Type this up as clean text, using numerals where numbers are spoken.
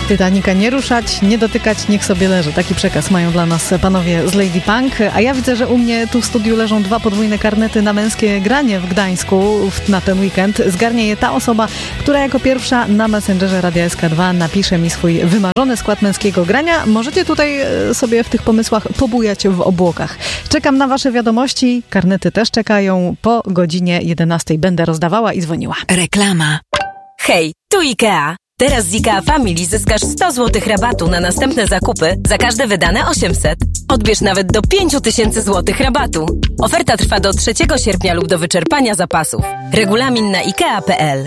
Titanica nie ruszać, nie dotykać, niech sobie leży. Taki przekaz mają dla nas panowie z Lady Punk. A ja widzę, że u mnie tu w studiu leżą 2 podwójne karnety na męskie granie w Gdańsku na ten weekend. Zgarnie je ta osoba, która jako pierwsza na Messengerze Radia SK2 napisze mi swój wymarzony skład męskiego grania. Możecie tutaj sobie w tych pomysłach pobujać w obłokach. Czekam na wasze wiadomości. Karnety też czekają. Po godzinie 11 będę rozdawała i dzwoniła. Reklama. Hej, tu IKEA. Teraz z IKEA Family zyskasz 100 zł rabatu na następne zakupy za każde wydane 800. Odbierz nawet do 5000 zł rabatu. Oferta trwa do 3 sierpnia lub do wyczerpania zapasów. Regulamin na ikea.pl.